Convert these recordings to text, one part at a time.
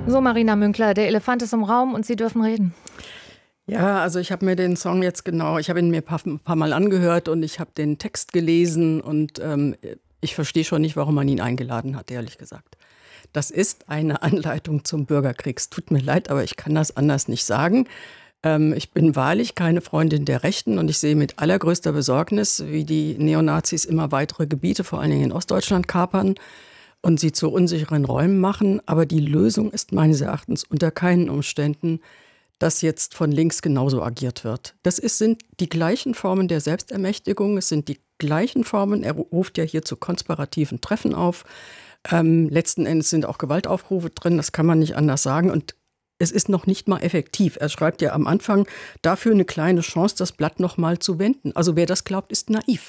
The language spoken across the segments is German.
So, Marina Münkler, der Elefant ist im Raum und Sie dürfen reden. Ja, also ich habe mir den Song jetzt ich habe ihn mir ein paar Mal angehört und ich habe den Text gelesen und ich verstehe schon nicht, warum man ihn eingeladen hat, ehrlich gesagt. Das ist eine Anleitung zum Bürgerkrieg. Es tut mir leid, aber ich kann das anders nicht sagen. Ich bin wahrlich keine Freundin der Rechten und ich sehe mit allergrößter Besorgnis, wie die Neonazis immer weitere Gebiete, vor allen Dingen in Ostdeutschland, kapern und sie zu unsicheren Räumen machen. Aber die Lösung ist meines Erachtens unter keinen Umständen, dass jetzt von links genauso agiert wird. Sind die gleichen Formen der Selbstermächtigung, es sind die gleichen Formen, er ruft ja hier zu konspirativen Treffen auf. Letzten Endes sind auch Gewaltaufrufe drin, das kann man nicht anders sagen. Und es ist noch nicht mal effektiv. Er schreibt ja am Anfang, dafür eine kleine Chance, das Blatt noch mal zu wenden. Also wer das glaubt, ist naiv.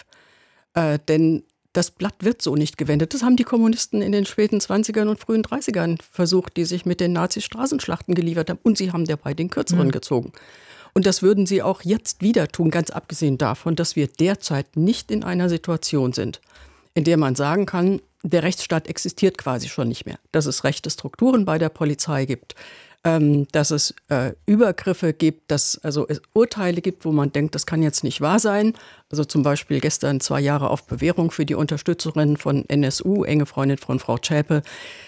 Denn das Blatt wird so nicht gewendet. Das haben die Kommunisten in den späten 20ern und frühen 30ern versucht, die sich mit den Nazis Straßenschlachten geliefert haben. Und sie haben dabei den Kürzeren gezogen. Und das würden sie auch jetzt wieder tun, ganz abgesehen davon, dass wir derzeit nicht in einer Situation sind, in der man sagen kann, der Rechtsstaat existiert quasi schon nicht mehr. Dass es rechte Strukturen bei der Polizei gibt, dass es Übergriffe gibt, dass es Urteile gibt, wo man denkt, das kann jetzt nicht wahr sein. Also zum Beispiel gestern 2 Jahre auf Bewährung für die Unterstützerin von NSU, enge Freundin von Frau Zschäpe.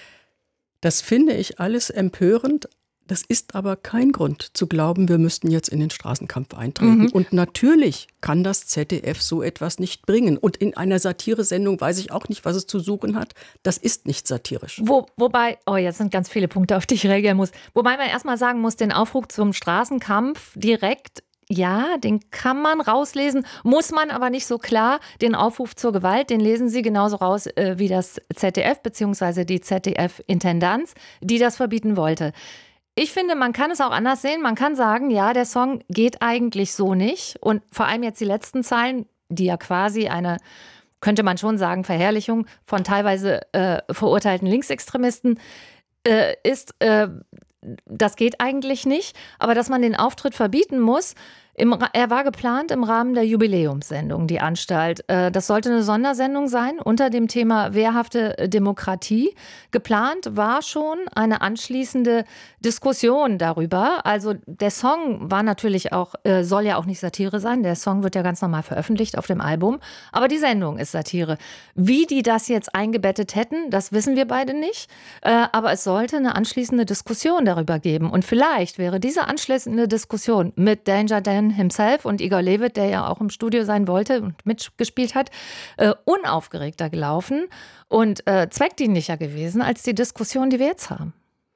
Das finde ich alles empörend. Das ist aber kein Grund zu glauben, wir müssten jetzt in den Straßenkampf eintreten. Und natürlich kann das ZDF so etwas nicht bringen. Und in einer Satiresendung weiß ich auch nicht, was es zu suchen hat. Das ist nicht satirisch. Wobei, jetzt sind ganz viele Punkte, auf die ich reagieren muss. Wobei man erstmal sagen muss, den Aufruf zum Straßenkampf direkt, ja, den kann man rauslesen, muss man aber nicht so klar. Den Aufruf zur Gewalt, den lesen Sie genauso raus wie das ZDF bzw. die ZDF-Intendanz, die das verbieten wollte. Ich finde, man kann es auch anders sehen. Man kann sagen, ja, der Song geht eigentlich so nicht. Und vor allem jetzt die letzten Zeilen, die ja quasi eine, könnte man schon sagen, Verherrlichung von teilweise verurteilten Linksextremisten ist, das geht eigentlich nicht. Aber dass man den Auftritt verbieten muss, er war geplant im Rahmen der Jubiläumssendung, die Anstalt. Das sollte eine Sondersendung sein unter dem Thema wehrhafte Demokratie. Geplant war schon eine anschließende Diskussion darüber. Also der Song war natürlich auch, soll ja auch nicht Satire sein. Der Song wird ja ganz normal veröffentlicht auf dem Album. Aber die Sendung ist Satire. Wie die das jetzt eingebettet hätten, das wissen wir beide nicht. Aber es sollte eine anschließende Diskussion darüber geben. Und vielleicht wäre diese anschließende Diskussion mit Danger Dan himself und Igor Levit, der ja auch im Studio sein wollte und mitgespielt hat, unaufgeregter gelaufen und zweckdienlicher gewesen als die Diskussion, die wir jetzt haben.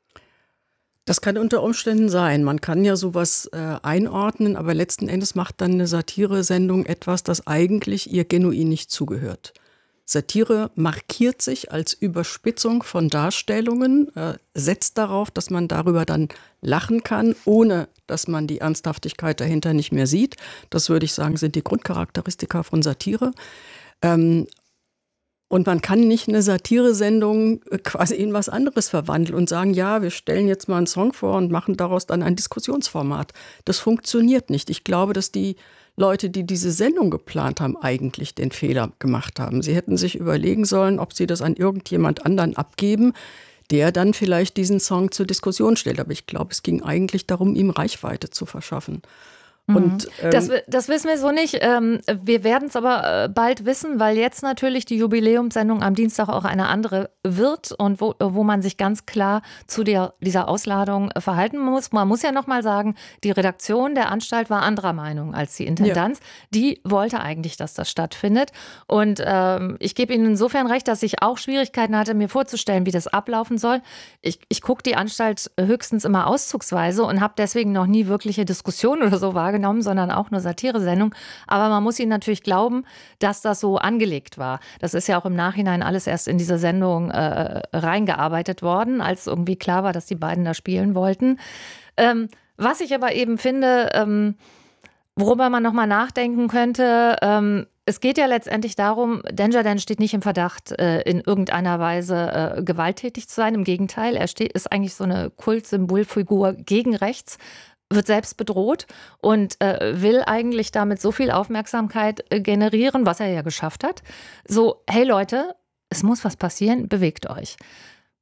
Das kann unter Umständen sein. Man kann ja sowas einordnen, aber letzten Endes macht dann eine Satiresendung etwas, das eigentlich ihr genuin nicht zugehört. Satire markiert sich als Überspitzung von Darstellungen, setzt darauf, dass man darüber dann lachen kann, ohne dass man die Ernsthaftigkeit dahinter nicht mehr sieht. Das würde ich sagen, sind die Grundcharakteristika von Satire. Und man kann nicht eine Satiresendung quasi in was anderes verwandeln und sagen, ja, wir stellen jetzt mal einen Song vor und machen daraus dann ein Diskussionsformat. Das funktioniert nicht. Ich glaube, dass die Leute, die diese Sendung geplant haben, eigentlich den Fehler gemacht haben. Sie hätten sich überlegen sollen, ob sie das an irgendjemand anderen abgeben, der dann vielleicht diesen Song zur Diskussion stellt. Aber ich glaube, es ging eigentlich darum, ihm Reichweite zu verschaffen. Und, das wissen wir so nicht. Wir werden es aber bald wissen, weil jetzt natürlich die Jubiläumssendung am Dienstag auch eine andere wird und wo man sich ganz klar zu dieser Ausladung verhalten muss. Man muss ja noch mal sagen, die Redaktion der Anstalt war anderer Meinung als die Intendanz. Ja. Die wollte eigentlich, dass das stattfindet. Und ich gebe Ihnen insofern recht, dass ich auch Schwierigkeiten hatte, mir vorzustellen, wie das ablaufen soll. Ich gucke die Anstalt höchstens immer auszugsweise und habe deswegen noch nie wirkliche Diskussionen oder so wahrgenommen, sondern auch eine Satiresendung. Aber man muss ihnen natürlich glauben, dass das so angelegt war. Das ist ja auch im Nachhinein alles erst in diese Sendung reingearbeitet worden, als irgendwie klar war, dass die beiden da spielen wollten. Was ich aber eben finde, worüber man nochmal nachdenken könnte, es geht ja letztendlich darum, Danger Dan steht nicht im Verdacht, in irgendeiner Weise gewalttätig zu sein. Im Gegenteil, ist eigentlich so eine Kultsymbolfigur gegen rechts, wird selbst bedroht und will eigentlich damit so viel Aufmerksamkeit generieren, was er ja geschafft hat. So, hey Leute, es muss was passieren, bewegt euch.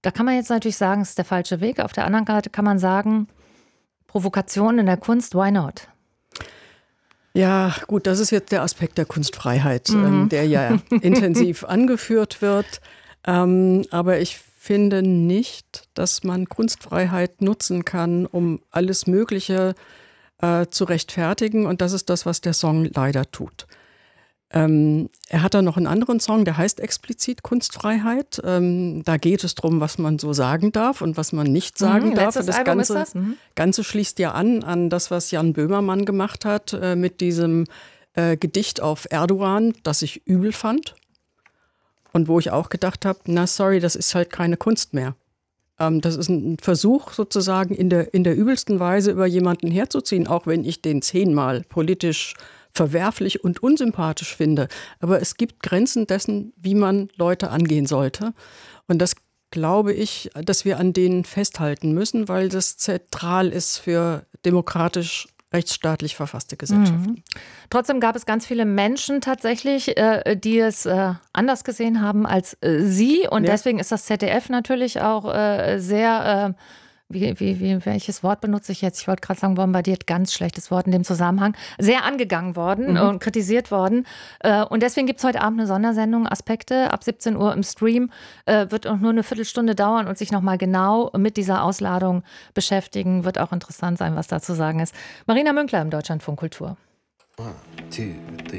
Da kann man jetzt natürlich sagen, es ist der falsche Weg. Auf der anderen Seite kann man sagen, Provokation in der Kunst, why not? Ja, gut, das ist jetzt der Aspekt der Kunstfreiheit, der ja intensiv angeführt wird. Aber ich finde nicht, dass man Kunstfreiheit nutzen kann, um alles Mögliche zu rechtfertigen. Und das ist das, was der Song leider tut. Er hat da noch einen anderen Song, der heißt explizit Kunstfreiheit. Da geht es darum, was man so sagen darf und was man nicht sagen darf. Letztes Das Album ist das? Ganze schließt ja an das, was Jan Böhmermann gemacht hat mit diesem Gedicht auf Erdogan, das ich übel fand. Und wo ich auch gedacht habe, na sorry, das ist halt keine Kunst mehr. Das ist ein Versuch sozusagen in der übelsten Weise über jemanden herzuziehen, auch wenn ich den 10-mal politisch verwerflich und unsympathisch finde. Aber es gibt Grenzen dessen, wie man Leute angehen sollte. Und das glaube ich, dass wir an denen festhalten müssen, weil das zentral ist für demokratisch rechtsstaatlich verfasste Gesellschaften. Trotzdem gab es ganz viele Menschen tatsächlich, die es anders gesehen haben als Sie. Und deswegen ist das ZDF natürlich auch sehr, welches Wort benutze ich jetzt? Ich wollte gerade sagen, bombardiert, ganz schlechtes Wort in dem Zusammenhang, sehr angegangen worden und kritisiert worden. Und deswegen gibt es heute Abend eine Sondersendung, Aspekte, ab 17 Uhr im Stream, wird auch nur eine Viertelstunde dauern und sich nochmal genau mit dieser Ausladung beschäftigen. Wird auch interessant sein, was da zu sagen ist. Marina Münkler im Deutschlandfunk Kultur. 1, 2, 3.